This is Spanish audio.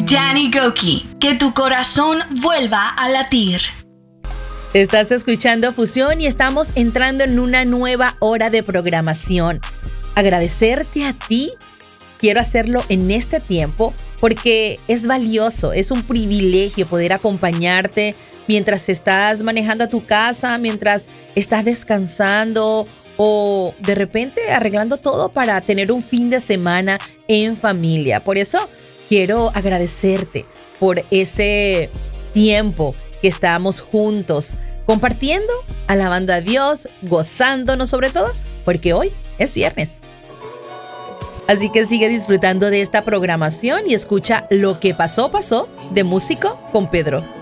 Danny Gokey, que tu corazón vuelva a latir. Estás escuchando Fusión y estamos entrando en una nueva hora de programación. Agradecerte a ti. Quiero hacerlo en este tiempo porque es valioso, es un privilegio poder acompañarte mientras estás manejando a tu casa, mientras estás descansando o de repente arreglando todo para tener un fin de semana en familia. Por eso quiero agradecerte por ese tiempo que estamos juntos, compartiendo, alabando a Dios, gozándonos sobre todo, porque hoy es viernes. Así que sigue disfrutando de esta programación y escucha Lo que pasó, pasó de Músico con Pedro.